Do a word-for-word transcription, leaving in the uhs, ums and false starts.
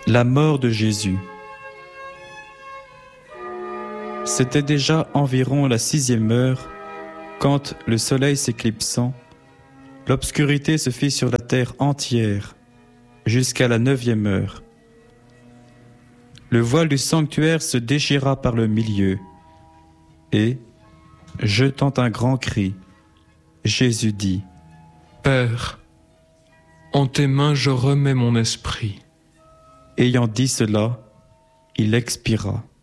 La mort de Jésus. C'était déjà environ la sixième heure, quand, le soleil s'éclipsant, l'obscurité se fit sur la terre entière, jusqu'à la neuvième heure. Le voile du sanctuaire se déchira par le milieu, et, jetant un grand cri, Jésus dit : Père, en tes mains je remets mon esprit. Ayant dit cela, il expira.